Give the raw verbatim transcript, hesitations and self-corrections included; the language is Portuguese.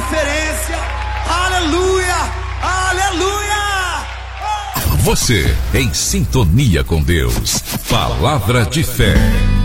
referência. Aleluia, aleluia. Você em sintonia com Deus. Palavra de fé.